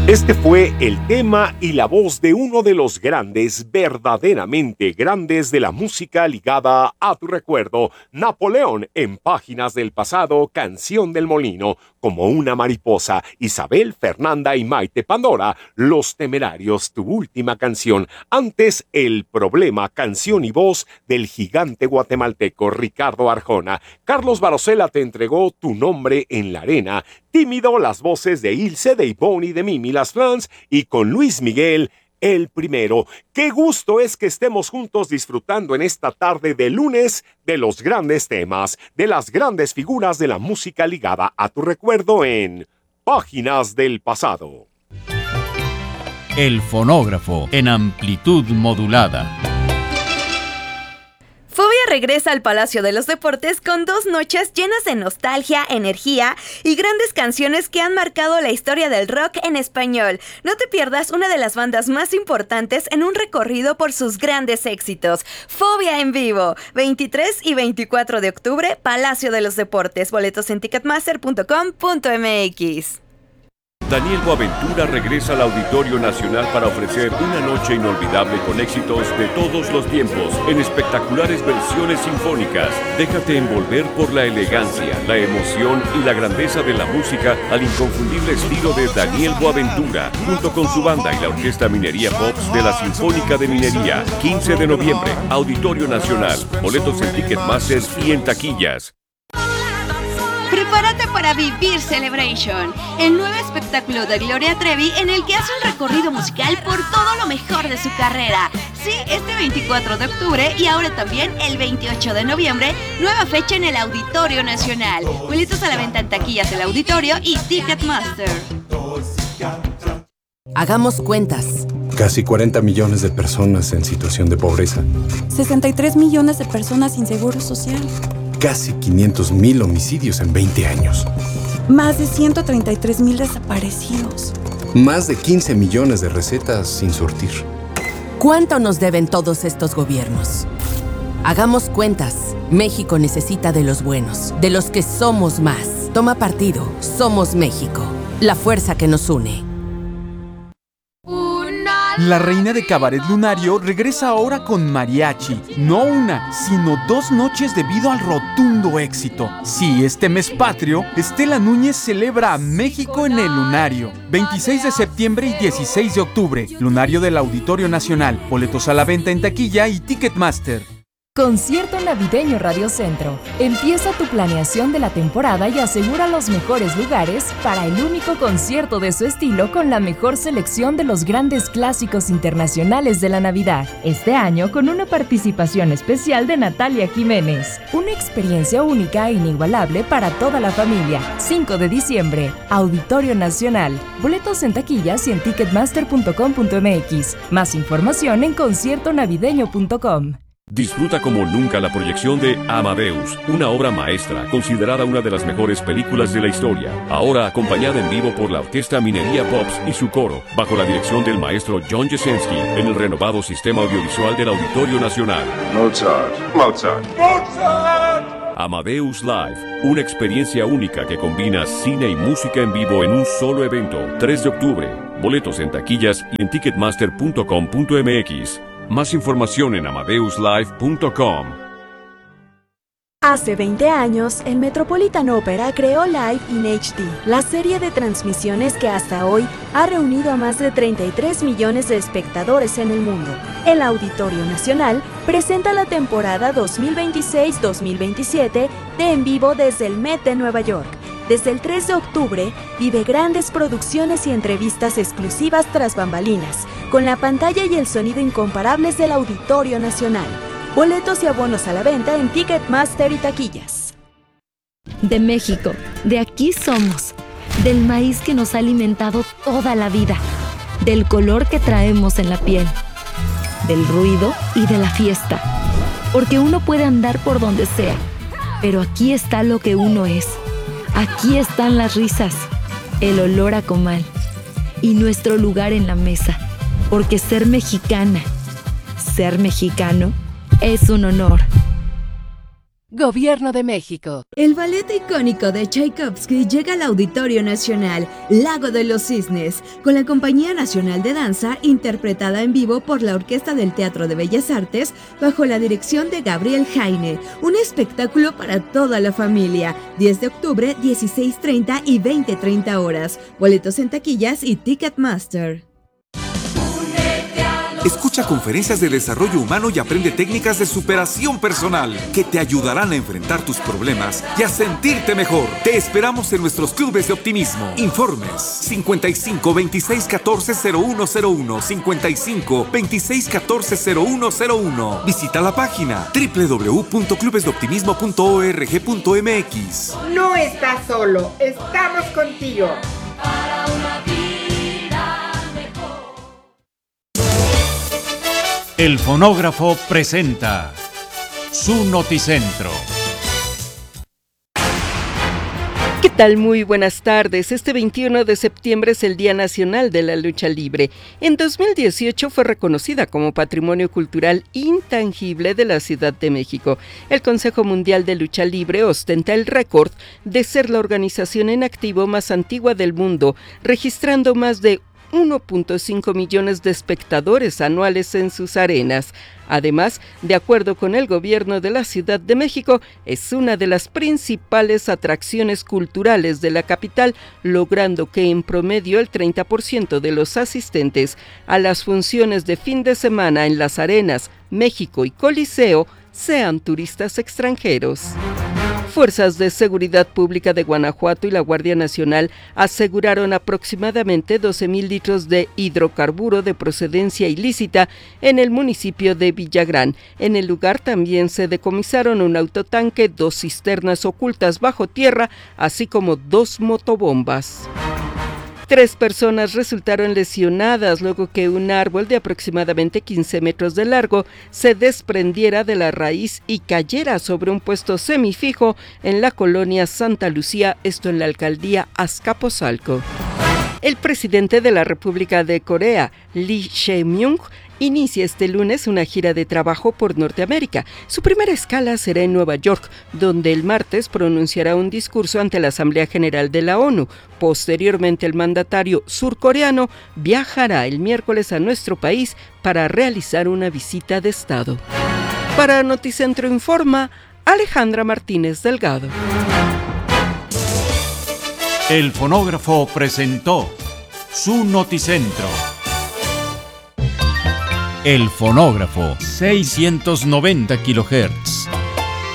Este fue el tema y la voz de uno de los grandes, verdaderamente grandes de la música ligada a tu recuerdo, Napoleón en Páginas del Pasado, Canción del Molino, Como una mariposa, Isabel, Fernanda y Maite Pandora, Los Temerarios, tu última canción, antes El Problema, canción y voz del gigante guatemalteco Ricardo Arjona. Carlos Barosela te entregó Tu nombre en la arena, Tímido, las voces de Ilse, de Ivonne y de Mimi Las Flans, y con Luis Miguel, El Primero. Qué gusto es que estemos juntos disfrutando en esta tarde de lunes de los grandes temas, de las grandes figuras de la música ligada a tu recuerdo en Páginas del Pasado. El fonógrafo en amplitud modulada. Fobia regresa al Palacio de los Deportes con 2 noches llenas de nostalgia, energía y grandes canciones que han marcado la historia del rock en español. No te pierdas una de las bandas más importantes en un recorrido por sus grandes éxitos. Fobia en vivo, 23 y 24 de octubre, Palacio de los Deportes. Boletos en ticketmaster.com.mx. Daniel Boaventura regresa al Auditorio Nacional para ofrecer una noche inolvidable con éxitos de todos los tiempos, en espectaculares versiones sinfónicas. Déjate envolver por la elegancia, la emoción y la grandeza de la música al inconfundible estilo de Daniel Boaventura, junto con su banda y la Orquesta Minería Pops de la Sinfónica de Minería. 15 de noviembre, Auditorio Nacional. Boletos en Ticketmaster y en taquillas. Prepárate para vivir Celebration, el nuevo espectáculo de Gloria Trevi en el que hace un recorrido musical por todo lo mejor de su carrera. Sí, este 24 de octubre y ahora también el 28 de noviembre, nueva fecha en el Auditorio Nacional. Boletos a la venta en taquillas del auditorio y Ticketmaster. Hagamos cuentas. Casi 40 millones de personas en situación de pobreza. 63 millones de personas sin seguro social. Casi 500,000 homicidios en 20 años. Más de 133,000 desaparecidos. Más de 15 millones de recetas sin surtir. ¿Cuánto nos deben todos estos gobiernos? Hagamos cuentas. México necesita de los buenos, de los que somos más. Toma partido. Somos México. La fuerza que nos une. La reina de Cabaret Lunario regresa ahora con mariachi. No una, sino 2 noches debido al rotundo éxito. Sí, este mes patrio, Estela Núñez celebra a México en el Lunario. 26 de septiembre y 16 de octubre. Lunario del Auditorio Nacional. Boletos a la venta en taquilla y Ticketmaster. Concierto Navideño Radio Centro. Empieza tu planeación de la temporada y asegura los mejores lugares para el único concierto de su estilo con la mejor selección de los grandes clásicos internacionales de la Navidad. Este año con una participación especial de Natalia Jiménez. Una experiencia única e inigualable para toda la familia. 5 de diciembre, Auditorio Nacional. Boletos en taquillas y en ticketmaster.com.mx. Más información en conciertonavideño.com. Disfruta como nunca la proyección de Amadeus, una obra maestra considerada una de las mejores películas de la historia. Ahora acompañada en vivo por la Orquesta Minería Pops y su coro, bajo la dirección del maestro John Jesensky, en el renovado sistema audiovisual del Auditorio Nacional. Mozart. Amadeus Live, una experiencia única que combina cine y música en vivo en un solo evento. 3 de octubre. Boletos en taquillas y en ticketmaster.com.mx. Más información en amadeuslive.com. Hace 20 años, el Metropolitan Opera creó Live in HD, la serie de transmisiones que hasta hoy ha reunido a más de 33 millones de espectadores en el mundo. El Auditorio Nacional presenta la temporada 2026-2027 de En Vivo desde el Met de Nueva York. Desde el 3 de octubre, vive grandes producciones y entrevistas exclusivas tras bambalinas, con la pantalla y el sonido incomparables del Auditorio Nacional. Boletos y abonos a la venta en Ticketmaster y taquillas. De México, de aquí somos, del maíz que nos ha alimentado toda la vida, del color que traemos en la piel, del ruido y de la fiesta, porque uno puede andar por donde sea, pero aquí está lo que uno es. Aquí están las risas, el olor a comal y nuestro lugar en la mesa, porque ser mexicana, ser mexicano, es un honor. Gobierno de México. El ballet icónico de Tchaikovsky llega al Auditorio Nacional Lago de los Cisnes, con la Compañía Nacional de Danza, interpretada en vivo por la Orquesta del Teatro de Bellas Artes, bajo la dirección de Gabriel Jaine. Un espectáculo para toda la familia. 10 de octubre, 16:30 y 20:30 horas. Boletos en taquillas y Ticketmaster. Escucha conferencias de desarrollo humano y aprende técnicas de superación personal que te ayudarán a enfrentar tus problemas y a sentirte mejor. Te esperamos en nuestros clubes de optimismo. Informes 55 26 14 0101, 55 26 14 0101. Visita la página www.clubesdeoptimismo.org.mx. No estás solo, estamos contigo. Para una vida mejor. El fonógrafo presenta su noticentro. ¿Qué tal? Muy buenas tardes. Este 21 de septiembre es el Día Nacional de la Lucha Libre. En 2018 fue reconocida como Patrimonio Cultural Intangible de la Ciudad de México. El Consejo Mundial de Lucha Libre ostenta el récord de ser la organización en activo más antigua del mundo, registrando más de 1.5 millones de espectadores anuales en sus arenas. Además, de acuerdo con el gobierno de la Ciudad de México, es una de las principales atracciones culturales de la capital, logrando que en promedio el 30% de los asistentes a las funciones de fin de semana en las arenas México y Coliseo sean turistas extranjeros. Fuerzas de Seguridad Pública de Guanajuato y la Guardia Nacional aseguraron aproximadamente 12,000 litros de hidrocarburo de procedencia ilícita en el municipio de Villagrán. En el lugar también se decomisaron un autotanque, 2 cisternas ocultas bajo tierra, así como 2 motobombas. 3 personas resultaron lesionadas luego que un árbol de aproximadamente 15 metros de largo se desprendiera de la raíz y cayera sobre un puesto semifijo en la colonia Santa Lucía, esto en la alcaldía Azcapotzalco. El presidente de la República de Corea, Lee Jae-myung, inicia este lunes una gira de trabajo por Norteamérica. Su primera escala será en Nueva York, donde el martes pronunciará un discurso ante la Asamblea General de la ONU. Posteriormente, el mandatario surcoreano viajará el miércoles a nuestro país para realizar una visita de Estado. Para Noticentro Informa, Alejandra Martínez Delgado. El fonógrafo presentó su noticentro. El fonógrafo, 690 kHz.